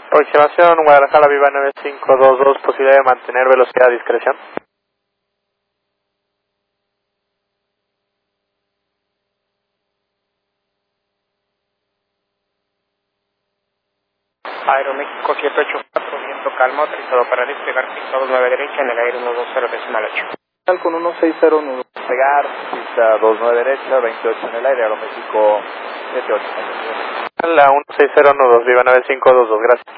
Aproximación Guadalajara Viva 9522, posibilidad de mantener velocidad a discreción. Aeroméxico 784, viento calmo, autorizado para despegar, pista 29 derecha en el aire 120.8. Con 1609. Pegar, pista 29 derecha, 28 en el aire, Aeroméxico 78. La 16012, Viva 9522, gracias.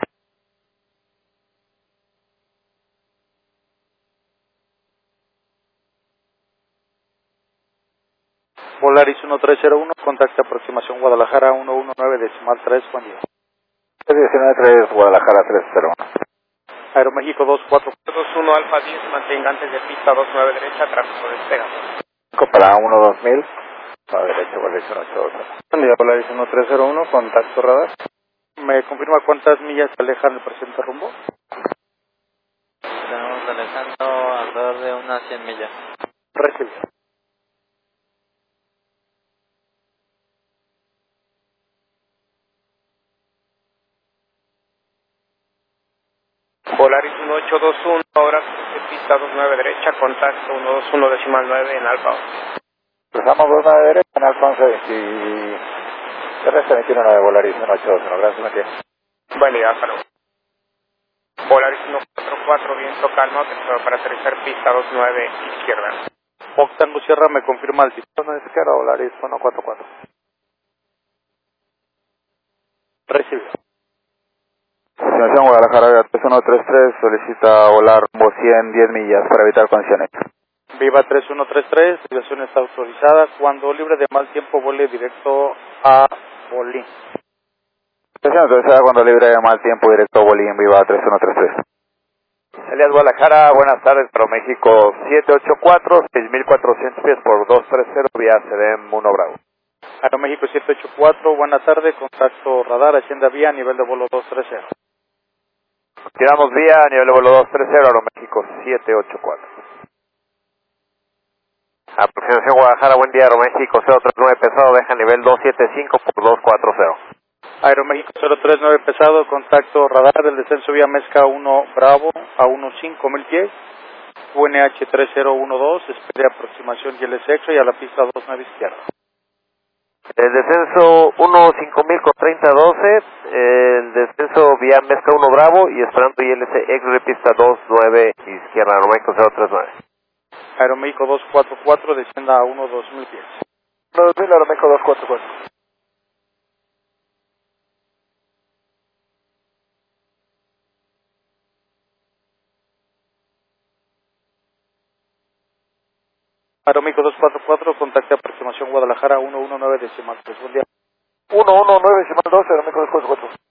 Volaris 1301, contacto aproximación Guadalajara 119.3, buen día. 193, Guadalajara 301. Aeroméxico 24. 21 Alfa 10, mantenga antes de pista 29 derecha, tráfico despega. Para 12000, a derecha, Volaris 182. Buen día, Volaris 1301, contacto radar. ¿Me confirma cuántas millas se alejan el presente rumbo? Estamos alejando alrededor de unas 100 millas. Recibido. Volaris 1821, ahora de pista 29 derecha, contacto 121.9 en Alfa 11. Cruzamos 29 derecha en Alfa 11 y terrestre 219, Volaris 1821, gracias, Matías. Buen día, hasta luego. Volaris 144, viento calmo, autorizado para aterrizar pista 29 izquierda. Octango Sierra, ¿me confirma el tipo? Zona izquierda, Volaris 144. Recibido. Destinación Guadalajara 3133, solicita volar rumbo 110 millas para evitar condiciones. Viva 3133, dirección está autorizada. Cuando libre de mal tiempo, vuele directo a Bolín. Destinación autorizada cuando libre de mal tiempo, directo a Bolín, Viva 3133. Elías Guadalajara, buenas tardes, para México 784, 6400 pies por 230, vía CDM 1 Bravo. Aeroméxico 784, buenas tardes, contacto radar, Hacienda Vía, nivel de vuelo 230. Tiramos vía, nivel de vuelo 230, Aeroméxico 784. Aproximación Guadalajara, buen día, Aeroméxico 039 pesado, deja nivel 275 por 240. Aeroméxico 039 pesado, contacto radar, el descenso vía Mezca 1 Bravo a 15.000 pies, UNH 3012, espere aproximación y el sexo y a la pista 29 izquierda. El descenso 15000 con 3012, el descenso vía Mezca 1 Bravo y esperando ILC ex de pista 29 izquierda, Aeroméxico 039. Aeroméxico 244, descienda a 2000 pies. 2000, Aeroméxico 244. Aeroméxico 244, contacto aproximación Guadalajara 119.3, buen día. 119, 2, Aeroméxico 244.